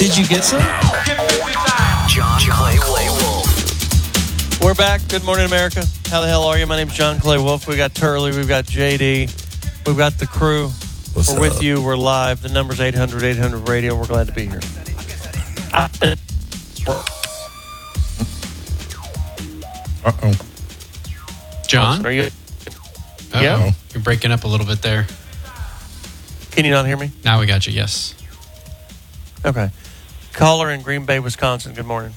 Did you get some? John Clay Wolf. We're back. Good morning, America. How the hell are you? My name's John Clay Wolf. We got Turley. We've got JD. We've got the crew. We're with you. We're live. The number's 800-800-RADIO. We're glad to be here. Uh-oh. John? Are you? Uh-oh. Yeah? You're breaking up a little bit there. Can you not hear me? Now we got you, yes. Okay. Caller in Green Bay, Wisconsin. Good morning.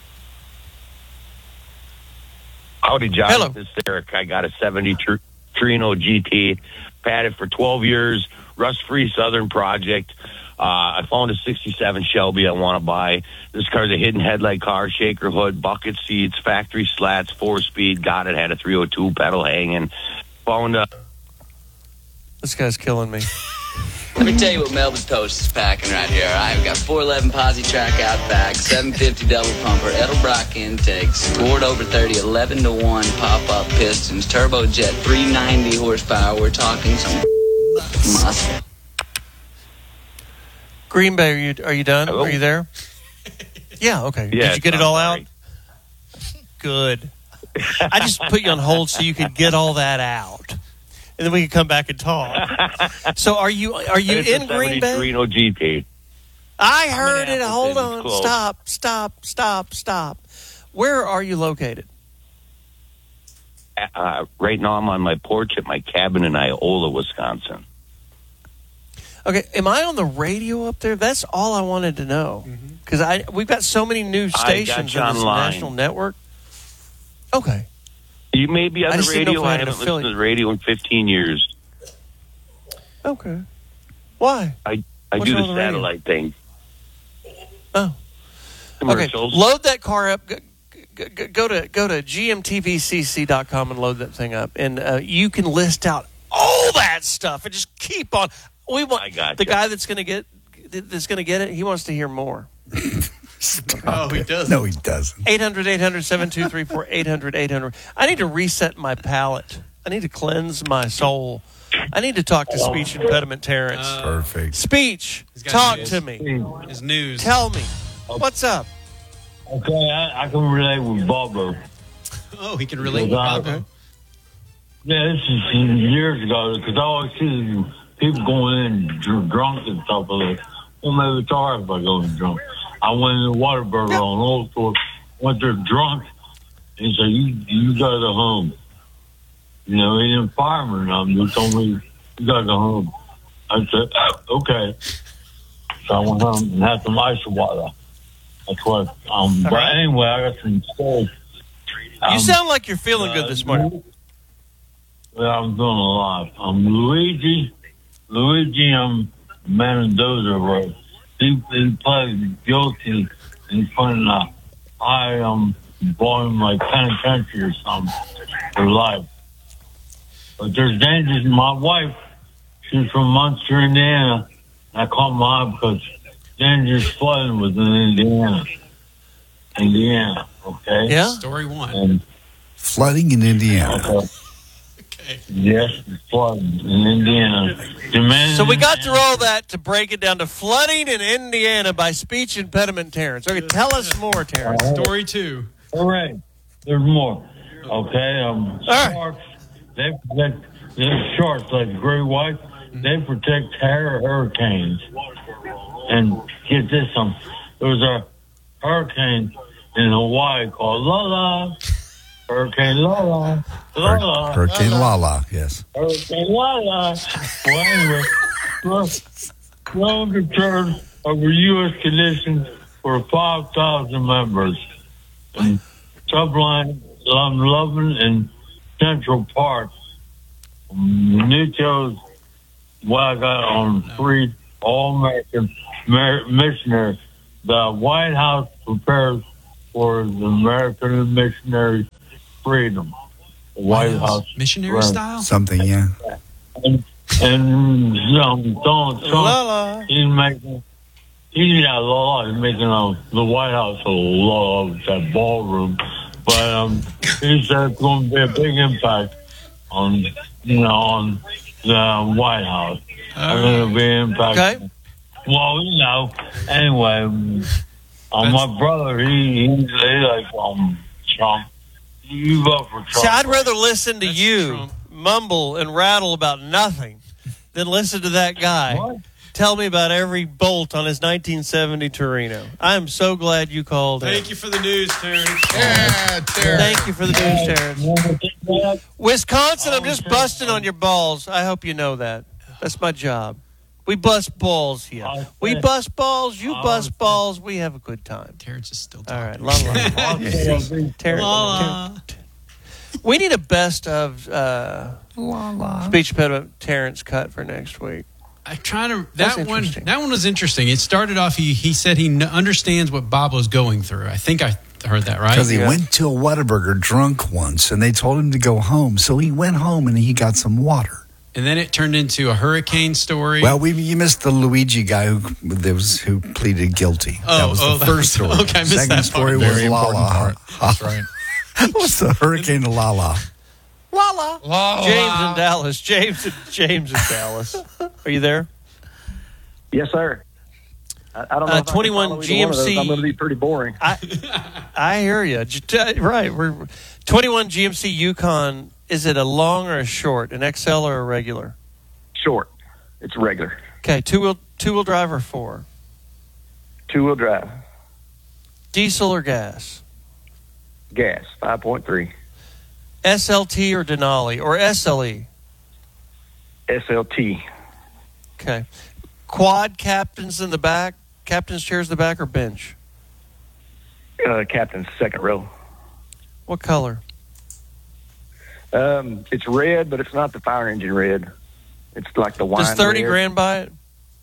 Howdy, John. Hello. This is Eric. I got a 70 Trino GT. Had it for 12 years. Rust-free Southern project. I found a 67 Shelby I want to buy. This car's a hidden headlight car, shaker hood, bucket seats, factory slats, 4-speed. Got it. Had a 302 pedal hanging. Found a... This guy's killing me. Let me tell you what Melvin's Toast is packing right here. I've got 411 posi track out back, 750 double pumper, Edelbrock intakes, scored over 30, 11-1 pop-up pistons, turbojet, 390 horsepower. We're talking some muscle. Green Bay, are you done? Hello? Are you there? Yeah, okay. Yeah, Did you get it all out? Good. I just put you on hold so you could get all that out. And then we can come back and talk. So are you in Green Bay? Trino GT. I heard it. Hold on. Close. Stop. Where are you located? Right now I'm on my porch at my cabin in Iola, Wisconsin. Okay, am I on the radio up there? That's all I wanted to know. Because we've got so many new stations you on this online. national network. Okay. You may be on I the just didn't know radio. if I I had an haven't listened to the radio in 15 years. Okay. Why? I What's do wrong the with the radio? satellite thing. Oh. Okay. Commercials. Load that car up. Go to gmtvcc.com and load that thing up. And you can list out all that stuff and just keep on. We want I got the you. guy that's going to get it. He wants to hear more. Oh, he does. No, he doesn't. 800-800-7234, 800-800. I need to reset my palate. I need to cleanse my soul. I need to talk to speech impediment Terrence. Perfect. Speech, He's got talk news. to me. His news. Tell me. What's up? Okay, I can relate with Bobo. Oh, he can relate with Bobo. Yeah, this is years ago, because I always see people going in drunk and stuff like that. Well, maybe it's all right if I go in drunk. I went in the Whataburger on Old Store, went there drunk, and he said, you gotta go home. You know, he didn't fire me or nothing. He told me, you gotta go home. I said, okay. So I went home and had some ice water. That's what, but right. anyway, I got some stories. You sound like you're feeling good this morning. Well, I'm doing a lot. Luigi Mendoza wrote. He pled guilty in front of I born like penitentiary or something for life. But there's dangers. My wife, she's from Munster, Indiana. I called my eye because dangerous flooding was in Indiana. Okay. Yeah. Story one. And Flooding in Indiana. okay. Yes, it's flooding in Indiana. So we got through all that to break it down to flooding in Indiana by speech impediment Terrence. Okay, tell us more, Terrence. Story two. All right. There's more. Okay. right. Sharks. They protect sharks like great white. They protect hurricanes. And get this, there was a hurricane in Hawaii called Lala. Hurricane Lala. Lala. Hurricane Lala, yes. Hurricane Lala. Well, anyway, strong concerns over U.S. conditions for 5,000 members in Subline, Lovin, and Central Park. Nichols, what I got on free All-American missionary. The White House prepares for the American missionary freedom. The White House. Missionary right. style? Something, yeah. And Donald Trump, La. he's making the White House a law of that ballroom. But he said it's going to be a big impact on the White House. I mean, it'll be impacting Well, anyway, my brother, he's like Trump. You vote for Trump. See, I'd rather listen to That's you Trump. mumble and rattle about nothing than listen to that guy What? tell me about every bolt on his 1970 Torino. I am so glad you called in. Thank you for the news, Terrence. Yeah, Terrence. Thank you for the news, Terrence. Wisconsin, I'm just busting on your balls. I hope you know that. That's my job. We bust balls here. We bust balls, you bust balls. We have a good time. Terrence is still All talking. right, la la. Terrence. We need a best of speech impediment Terrence cut for next week. I'm trying to. That's That one. interesting. That one was interesting. It started off. He said he understands what Bob was going through. I think I heard that right. Because he went to a Whataburger drunk once, and they told him to go home. So he went home, and he got some water. And then it turned into a hurricane story. Well, you missed the Luigi guy who pleaded guilty. That was the first story. Okay, I missed Second that story part. was Very important Lala. part. That's right. What's the hurricane to Lala? James in Dallas. James in Dallas. Are you there? Yes, sir. I don't know. If 21 I can follow either one of those. GMC. I'm going to be pretty boring. I hear you. Right. We're 21 GMC Yukon. Is it a long or a short? An XL or a regular? Short. It's regular. Okay. Two-wheel drive or four? 2-wheel drive. Diesel or gas? Gas. 5.3. SLT or Denali or SLE? SLT. Okay. Quad captains in the back, captain's chairs in the back, or bench? Captain's second row. What color? It's red, but it's not the fire engine red. It's like the wine. Does 30 red. grand buy it?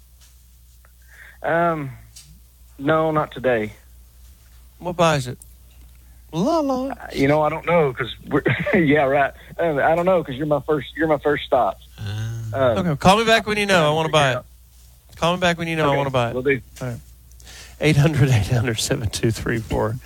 No, not today. What buys it? La la. I don't know because yeah, right. I don't know because you're my first stop. Okay. Call me back when you know. I want to buy it. Call me back when you know. I want to buy it. Will do. 800-800-7234.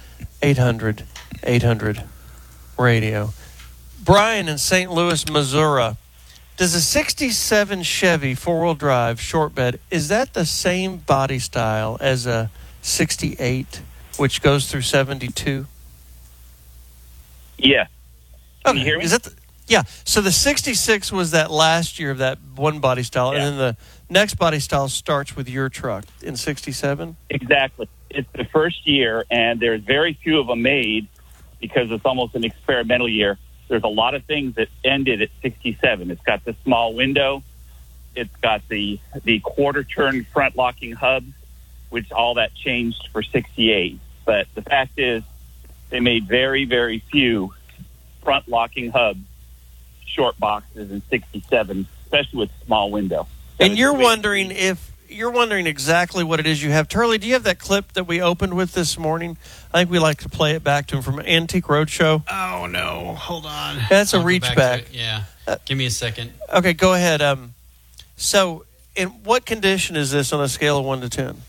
800-800 radio. Brian in St. Louis, Missouri. Does a 67 Chevy four-wheel drive short bed, is that the same body style as a 68, which goes through 72? Yeah. Can you Okay. hear me? Is that yeah. So the 66 was that last year of that one body style, Yeah. and then the next body style starts with your truck in 67? Exactly. It's the first year, and there's very few of them made because it's almost an experimental year. There's a lot of things that ended at 67. It's got the small window. It's got the quarter-turn front-locking hubs, which all that changed for 68. But the fact is, they made very, very few front-locking hubs, short boxes in 67, especially with small window. And you're wondering exactly what it is you have. Turley, do you have that clip that we opened with this morning? I think we like to play it back to him from Antique Roadshow. Oh no! Hold on. That's a I'll go reach to back. it. Yeah. Give me a second. Okay, go ahead. So, in what condition is this on a scale of 1 to 10?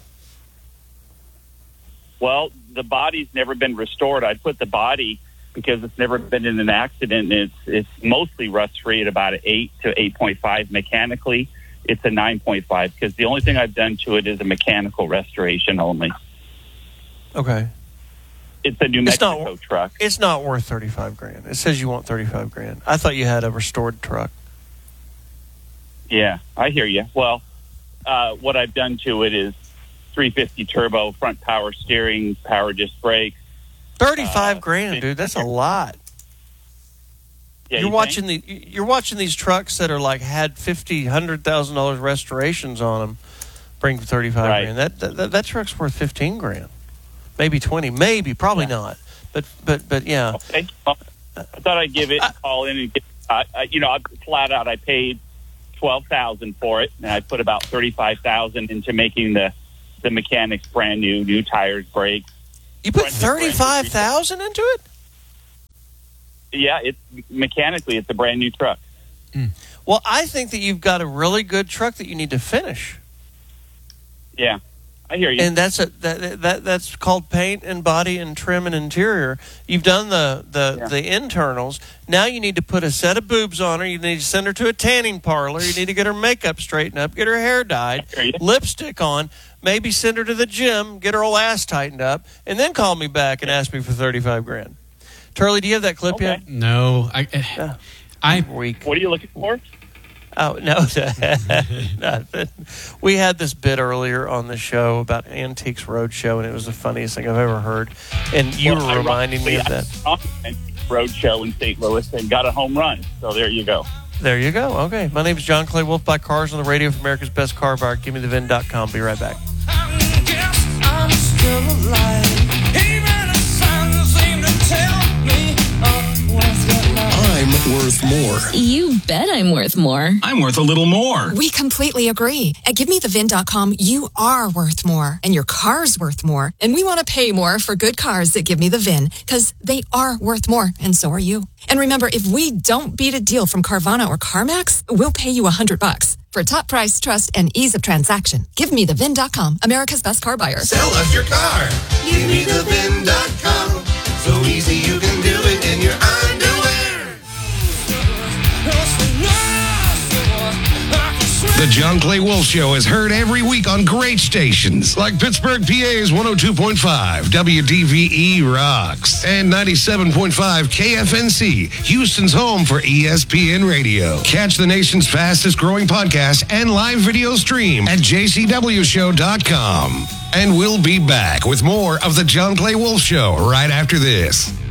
Well, the body's never been restored. I put the body because it's never been in an accident. And it's mostly rust-free at about an 8 to 8.5 mechanically. It's a 9.5 because the only thing I've done to it is a mechanical restoration only. Okay. It's a New Mexico truck. It's not worth 35 grand. It says you want 35 grand. I thought you had a restored truck. Yeah, I hear you. Well, what I've done to it is 350 turbo, front power steering, power disc brakes. 35 grand, dude. That's a lot. Yeah, you're you watching you're watching these trucks that are like had $100,000 restorations on them, bring 35 Right. grand. That truck's worth 15 grand, maybe 20, maybe probably not. But yeah. Okay. Well, I thought I'd give it a call in and get. Flat out, I paid $12,000 for it, and I put about $35,000 into making the mechanics brand new tires, brakes. You put $35,000 into it? Yeah, it's mechanically it's a brand new truck. Well, I think that you've got a really good truck that you need to finish. Yeah, I hear you. And that's called paint and body and trim and interior. You've done the internals. Now you need to put a set of boobs on her. You need to send her to a tanning parlor. You need to get her makeup straightened up, get her hair dyed, lipstick on, maybe send her to the gym, get her old ass tightened up, and then call me back and ask me for $35,000. Turley, do you have that clip yet? No, I'm weak. What are you looking for? Oh, no. We had this bit earlier on the show about Antiques Roadshow, and it was the funniest thing I've ever heard. And you were reminding me of that. Antiques Roadshow in St. Louis and got a home run. So there you go. There you go. Okay. My name is John Clay Wolf. Buy cars on the radio for America's Best Car Buyer. GiveMeTheVin.com. Be right back. I'm still alive. Even the sun seemed to tell me I'm worth more. You bet I'm worth more. I'm worth a little more. We completely agree. At GiveMeTheVin.com, you are worth more, and your car's worth more. And we want to pay more for good cars that Give Me the VIN, because they are worth more, and so are you. And remember, if we don't beat a deal from Carvana or CarMax, we'll pay you $100. For top price, trust, and ease of transaction, GiveMeTheVin.com, America's Best Car Buyer. Sell us your car. GiveMeTheVin.com. So easy you can do it in your underwear. The John Clay Wolf Show is heard every week on great stations like Pittsburgh, PA's 102.5 WDVE Rocks and 97.5 KFNC, Houston's home for ESPN Radio. Catch the nation's fastest growing podcast and live video stream at jcwshow.com. And we'll be back with more of the John Clay Wolf Show right after this.